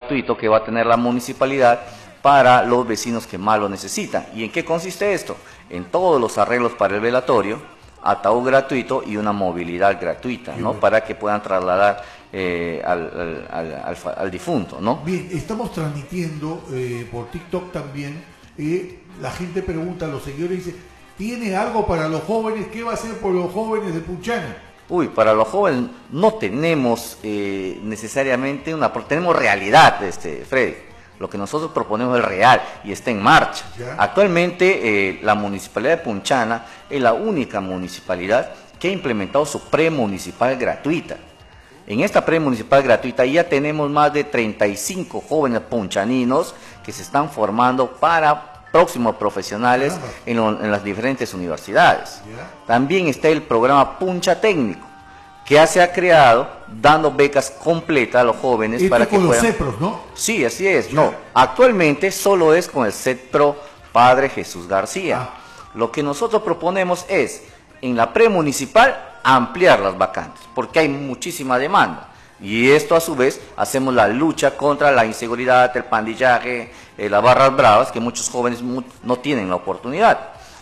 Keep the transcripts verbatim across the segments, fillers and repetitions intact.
gratuito que va a tener la municipalidad para los vecinos que más lo necesitan. ¿Y en qué consiste esto? En todos los arreglos para el velatorio, ataúd gratuito y una movilidad gratuita, ¿no? Para que puedan trasladar eh, al, al, al, al, al difunto, ¿no? Bien, estamos transmitiendo eh, por TikTok también. Eh, la gente pregunta, los seguidores dicen, ¿tiene algo para los jóvenes? ¿Qué va a hacer por los jóvenes de Punchana? Uy, para los jóvenes no tenemos eh, necesariamente una... Tenemos realidad, este, Freddy. Lo que nosotros proponemos es real y está en marcha. ¿Ya? Actualmente eh, la Municipalidad de Punchana es la única municipalidad que ha implementado su premunicipal gratuita. En esta premunicipal gratuita ya tenemos más de treinta y cinco jóvenes punchaninos que se están formando para próximos profesionales en, lo, en las diferentes universidades. También está el programa Puncha Técnico, que se ha creado dando becas completas a los jóvenes. Esto para que con puedan... los CEPROS, ¿no? Sí, así es. No, actualmente solo es con el CEPRO Padre Jesús García. Ah. Lo que nosotros proponemos es, en la premunicipal, ampliar las vacantes, porque hay muchísima demanda. Y esto a su vez hacemos la lucha contra la inseguridad, el pandillaje, eh, las barras bravas, que muchos jóvenes mu no tienen la oportunidad.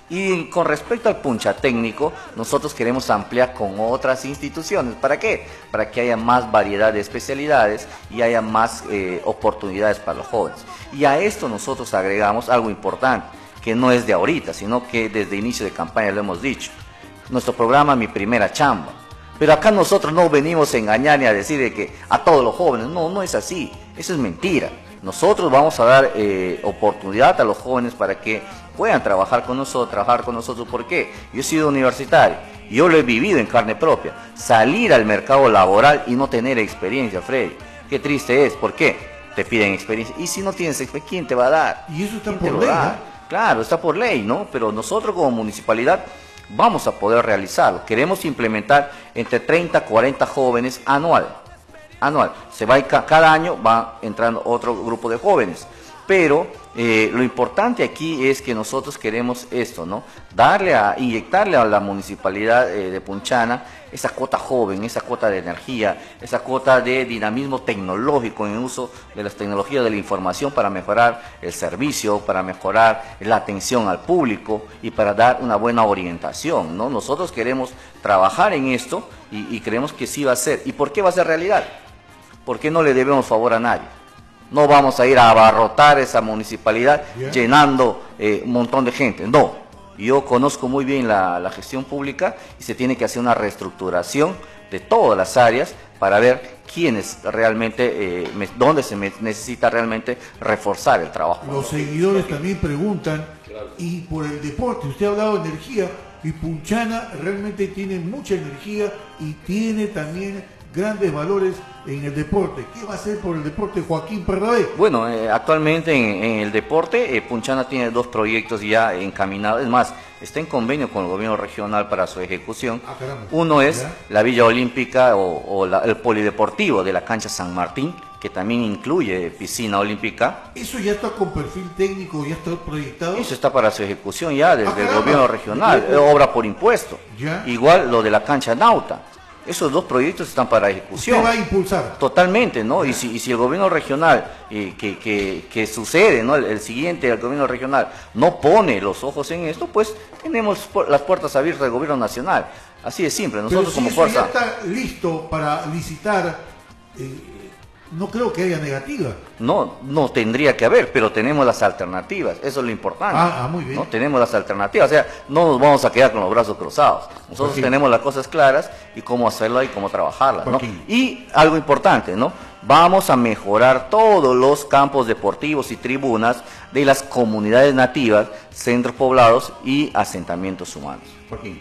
Y con respecto al puncha técnico, nosotros queremos ampliar con otras instituciones. ¿Para qué? Para que haya más variedad de especialidades y haya más eh, oportunidades para los jóvenes. Y a esto nosotros agregamos algo importante, que no es de ahorita, sino que desde inicio de campaña lo hemos dicho. Nuestro programa Mi Primera Chamba. Pero acá nosotros no venimos a engañar ni a decir de que a todos los jóvenes. No, no es así. Eso es mentira. Nosotros vamos a dar eh, oportunidad a los jóvenes para que puedan trabajar con nosotros, trabajar con nosotros. ¿Por qué? Yo he sido universitario, yo lo he vivido en carne propia. Salir al mercado laboral y no tener experiencia, Freddy. Qué triste es. ¿Por qué? Te piden experiencia. Y si no tienes experiencia, ¿quién te va a dar? Y eso está por ley, ¿no? Claro, está por ley, ¿no? Pero nosotros como municipalidad vamos a poder realizarlo. Queremos implementar entre treinta a cuarenta jóvenes anual. Anual. Se va a, cada año va entrando otro grupo de jóvenes. Pero eh, lo importante aquí es que nosotros queremos esto, ¿no? Darle a, inyectarle a la municipalidad eh, de Punchana esa cuota joven, esa cuota de energía, esa cuota de dinamismo tecnológico en uso de las tecnologías de la información para mejorar el servicio, para mejorar la atención al público y para dar una buena orientación, ¿no? Nosotros queremos trabajar en esto y, y creemos que sí va a ser. ¿Y por qué va a ser realidad? Porque no le debemos favor a nadie. No vamos a ir a abarrotar esa municipalidad yeah. llenando eh, un montón de gente. No, yo conozco muy bien la, la gestión pública y se tiene que hacer una reestructuración de todas las áreas para ver quiénes realmente, eh, me, dónde se me necesita realmente reforzar el trabajo. Los seguidores también preguntan, y por el deporte, usted ha hablado de energía, y Punchana realmente tiene mucha energía y tiene también grandes valores en el deporte. ¿Qué va a hacer por el deporte Joaquín Pardavé? Bueno, eh, actualmente en, en el deporte, eh, Punchana tiene dos proyectos ya encaminados. Es más, está en convenio con el gobierno regional para su ejecución. Ah, Uno es ¿Ya? la Villa Olímpica o, o la, el polideportivo de la cancha San Martín, que también incluye piscina olímpica. ¿Eso ya está con perfil técnico, ya está proyectado? Eso está para su ejecución ya desde ah, el gobierno regional, es obra por impuesto. ¿Ya? Igual lo de la cancha Nauta. Esos dos proyectos están para ejecución. ¿Usted va a impulsar? Totalmente, ¿no? Y si, y si el gobierno regional, eh, que, que, que sucede, ¿no? El, el siguiente, el gobierno regional, no pone los ojos en esto, pues tenemos las puertas abiertas del gobierno nacional. Así de simple. Nosotros Pero si como eso fuerza... ya está listo para licitar, eh, no creo que haya negativa. No, no tendría que haber, pero tenemos las alternativas, eso es lo importante. Ah, ah muy bien. ¿No? Tenemos las alternativas, o sea, no nos vamos a quedar con los brazos cruzados. Nosotros Joaquín. tenemos las cosas claras y cómo hacerlo y cómo trabajarlas, ¿no? Y algo importante, ¿no? Vamos a mejorar todos los campos deportivos y tribunas de las comunidades nativas, centros poblados y asentamientos humanos. Joaquín,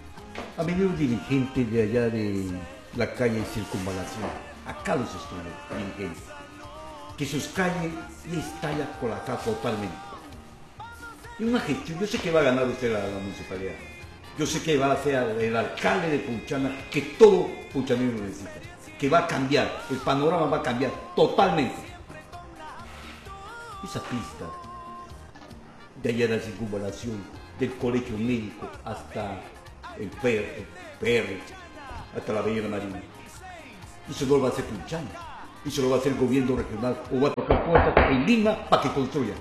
ha venido un dirigente de allá de la calle Circunvalación. Acá los estudios, dirigentes, que sus calles les tallan por acá totalmente. Y una gestión, yo sé que va a ganar usted la, la municipalidad, yo sé que va a ser el alcalde de Punchana, que todo punchanino necesita, que va a cambiar, el panorama va a cambiar totalmente. Esa pista, de allá de la Circunvalación, del colegio médico hasta el ferry, hasta la Avenida Marina, y se vuelve a hacer Punchana. y se lo va a hacer el gobierno regional o va a tocar puertas en Lima para que construyan.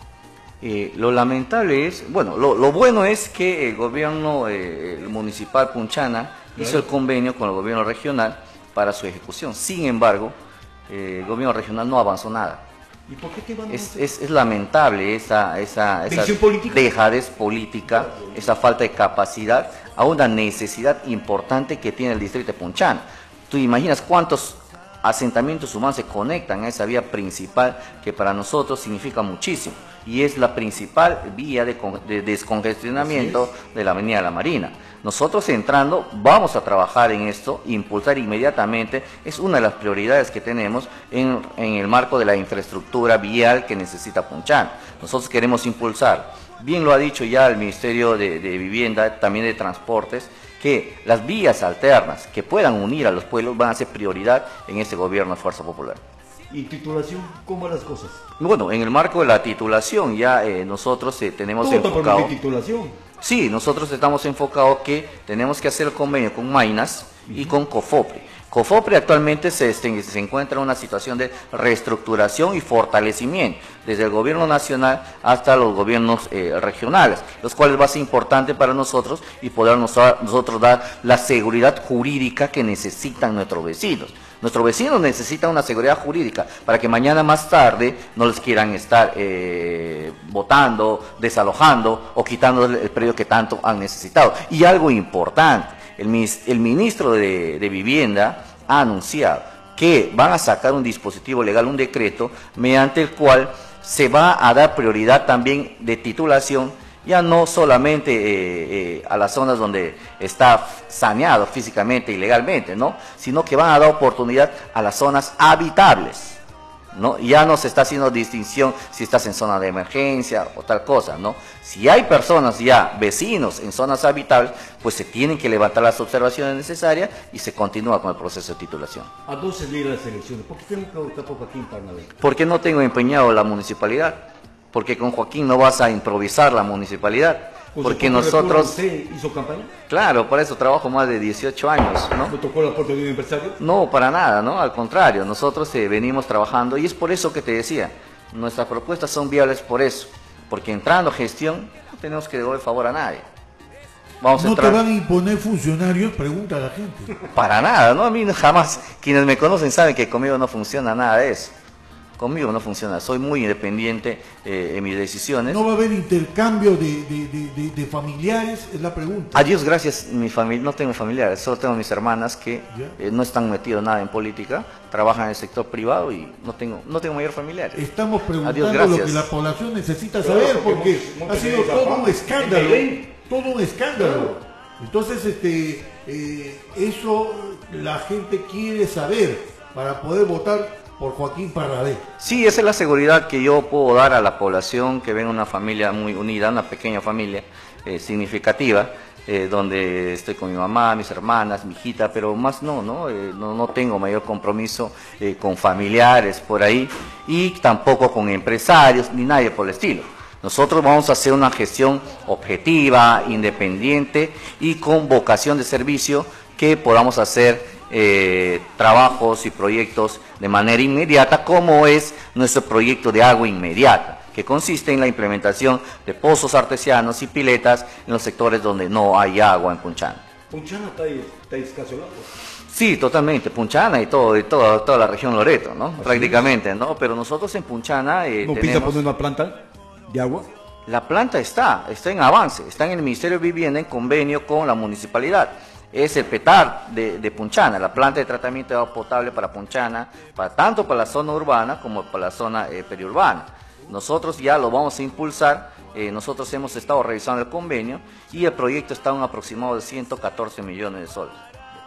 Eh, lo lamentable es, bueno, lo, lo bueno es que el gobierno eh, el municipal Punchana hizo el convenio con el gobierno regional para su ejecución. Sin embargo, eh, el gobierno regional no avanzó nada. ¿Y por qué te van a Es, es, es lamentable esa, esa, esa política? dejadez política, esa falta de capacidad a una necesidad importante que tiene el distrito de Punchana. Tú imaginas cuántos asentamientos humanos se conectan a esa vía principal que para nosotros significa muchísimo y es la principal vía de, de descongestionamiento de la Avenida La Marina. Nosotros entrando vamos a trabajar en esto, impulsar inmediatamente, es una de las prioridades que tenemos en, en el marco de la infraestructura vial que necesita Punchana. Nosotros queremos impulsar, bien lo ha dicho ya el Ministerio de, de Vivienda, también de Transportes, que las vías alternas que puedan unir a los pueblos van a ser prioridad en este gobierno de Fuerza Popular. ¿Y titulación? ¿Cómo las cosas? Bueno, en el marco de la titulación ya eh, nosotros eh, tenemos ¿Todo enfocado... por titulación? Sí, nosotros estamos enfocados que tenemos que hacer el convenio con Mainas y con COFOPRE. COFOPRE actualmente se, se encuentra en una situación de reestructuración y fortalecimiento, desde el gobierno nacional hasta los gobiernos eh, regionales, los cuales va a ser importante para nosotros y poder nosotros dar la seguridad jurídica que necesitan nuestros vecinos. Nuestros vecinos necesitan una seguridad jurídica para que mañana más tarde no les quieran estar eh, votando, desalojando o quitando el, el predio que tanto han necesitado. Y algo importante. El, el ministro de, de Vivienda ha anunciado que van a sacar un dispositivo legal, un decreto, mediante el cual se va a dar prioridad también de titulación, ya no solamente eh, eh, a las zonas donde está saneado físicamente y legalmente, ¿no? Sino que van a dar oportunidad a las zonas habitables, ¿no? Ya no se está haciendo distinción si estás en zona de emergencia o tal cosa, ¿no? Si hay personas ya, vecinos en zonas habitables, pues se tienen que levantar las observaciones necesarias y se continúa con el proceso de titulación. ¿A dónde se dieron las elecciones? ¿Por qué tengo que votar por Joaquín Parnavé? ¿Por qué no tengo empeñado la municipalidad? Porque con Joaquín no vas a improvisar la municipalidad. Porque nosotros... ¿Usted hizo campaña? Claro, por eso trabajo más de dieciocho años, ¿no? ¿No tocó el aporte de un empresario? No, para nada, ¿no? Al contrario, nosotros eh, venimos trabajando y es por eso que te decía, nuestras propuestas son viables por eso, porque entrando gestión no tenemos que devolver favor a nadie. Vamos a ¿No entrar... te van a imponer funcionarios? Pregunta a la gente. Para nada, ¿no? A mí jamás, quienes me conocen saben que conmigo no funciona nada de eso. Conmigo no funciona, soy muy independiente eh, en mis decisiones. ¿No va a haber intercambio de, de, de, de, de familiares? Es la pregunta. A Dios gracias, mi familia, no tengo familiares, solo tengo mis hermanas que eh, no están metidos nada en política, trabajan en el sector privado y no tengo, no tengo mayor familiares. Estamos preguntando Dios, lo que la población necesita saber, Claro, porque porque ha sido todo un escándalo, todo un escándalo. Claro. Entonces, este, eh, eso la gente quiere saber para poder votar por Joaquín Parnavé. Sí, esa es la seguridad que yo puedo dar a la población, que ven una familia muy unida, una pequeña familia eh, significativa, eh, donde estoy con mi mamá, mis hermanas, mi hijita, pero más no, ¿no? Eh, no, no tengo mayor compromiso eh, con familiares por ahí y tampoco con empresarios ni nadie por el estilo. Nosotros vamos a hacer una gestión objetiva, independiente y con vocación de servicio que podamos hacer eh, trabajos y proyectos de manera inmediata, como es nuestro proyecto de agua inmediata, que consiste en la implementación de pozos artesianos y piletas en los sectores donde no hay agua en Punchana. ¿Punchana está, está escaso el agua? Sí, totalmente, Punchana y todo, y todo, toda la región Loreto, ¿no? Prácticamente, ¿no? Pero nosotros en Punchana eh, ¿No tenemos... piensa poner una planta de agua? La planta está, está en avance, está en el Ministerio de Vivienda en convenio con la municipalidad. Es el PETAR de, de Punchana, la planta de tratamiento de agua potable para Punchana, para, tanto para la zona urbana como para la zona eh, periurbana. Nosotros ya lo vamos a impulsar, eh, nosotros hemos estado revisando el convenio y el proyecto está en un aproximado de ciento catorce millones de soles.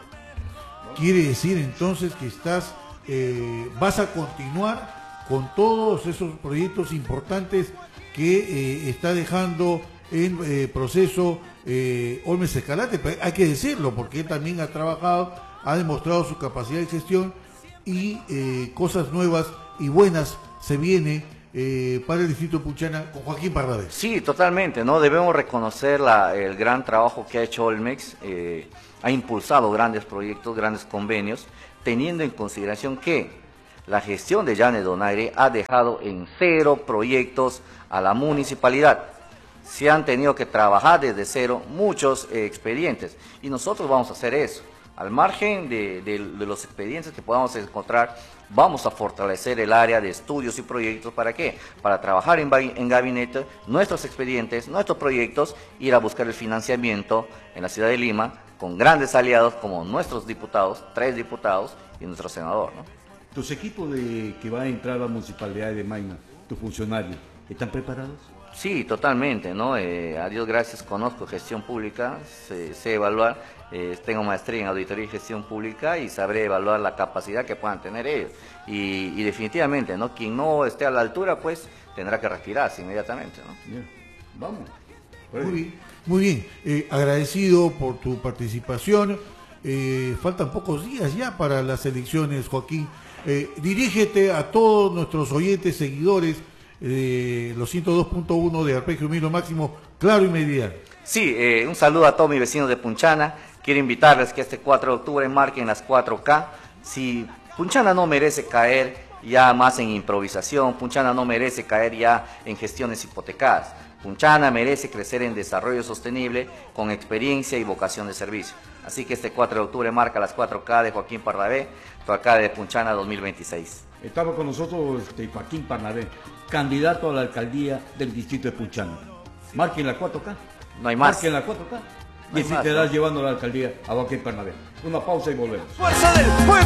Quiere decir entonces que estás, eh, vas a continuar con todos esos proyectos importantes que eh, está dejando en eh, proceso eh, Olmes Escalante. Pero hay que decirlo, porque él también ha trabajado, ha demostrado su capacidad de gestión y eh, cosas nuevas y buenas se viene eh, para el distrito de Punchana con Joaquín Parnavé. Sí, totalmente, ¿no? Debemos reconocer la, el gran trabajo que ha hecho Olmex, eh, ha impulsado grandes proyectos, grandes convenios, teniendo en consideración que la gestión de Janet Donaire ha dejado en cero proyectos a la municipalidad. Se han tenido que trabajar desde cero muchos eh, expedientes y nosotros vamos a hacer eso. Al margen de, de, de los expedientes que podamos encontrar, vamos a fortalecer el área de estudios y proyectos. ¿Para qué? Para trabajar en, en gabinete, nuestros expedientes, nuestros proyectos, ir a buscar el financiamiento en la ciudad de Lima con grandes aliados como nuestros diputados, tres diputados y nuestro senador, ¿no? ¿Tus equipos de, que van a entrar a la municipalidad de Maina, tus funcionarios, están preparados? Sí, totalmente, ¿no? Eh, a Dios gracias, conozco gestión pública, sé, sé evaluar, eh, tengo maestría en auditoría y gestión pública y sabré evaluar la capacidad que puedan tener ellos. Y, y definitivamente, ¿no? Quien no esté a la altura, pues tendrá que retirarse inmediatamente, ¿no? Bien, vamos. Muy bien, muy bien. Eh, agradecido por tu participación. Eh, faltan pocos días ya para las elecciones, Joaquín. Eh, dirígete a todos nuestros oyentes, seguidores, Eh, los ciento dos punto uno de Arpegio Milo Máximo, claro y mediano. Sí, eh, un saludo a todos mis vecinos de Punchana. Quiero invitarles que este cuatro de octubre marquen las cuatro K. Si Punchana no merece caer ya más en improvisación, Punchana no merece caer ya en gestiones hipotecadas. Punchana merece crecer en desarrollo sostenible con experiencia y vocación de servicio. Así que este cuatro de octubre marca las cuatro K de Joaquín Pardavé, tu alcalde de Punchana dos mil veintiséis. Estaba con nosotros este, Joaquín Pardavé, candidato a la alcaldía del distrito de Punchana. Marquen la cuatro K. No hay más. Marquen la cuatro K. No y hay si más, te das ¿no? llevando a la alcaldía a Joaquín Pardavé. Una pausa y volvemos. Fuerza del pueblo.